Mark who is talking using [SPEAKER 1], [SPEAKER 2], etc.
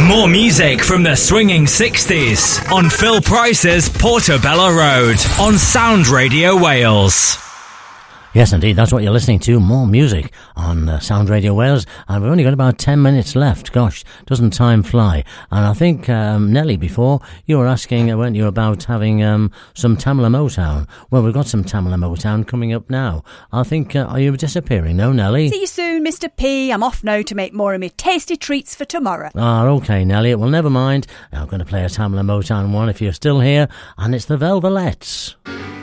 [SPEAKER 1] More music from the swinging 60s on Phil Price's Portobello Road on Sound Radio Wales.
[SPEAKER 2] Yes, indeed, that's what you're listening to. More music on Sound Radio Wales. And we've only got about 10 minutes left. Gosh, doesn't time fly? And I think, Nelly, before, you were asking, weren't you, about having some Tamla Motown? Well, we've got some Tamla Motown coming up now. I think, are you disappearing? No, Nelly?
[SPEAKER 3] See you soon, Mr. P. I'm off now to make more of my tasty treats for tomorrow.
[SPEAKER 2] Okay, Nelly. Well, never mind. I'm going to play a Tamla Motown one if you're still here. And it's the Velvelettes.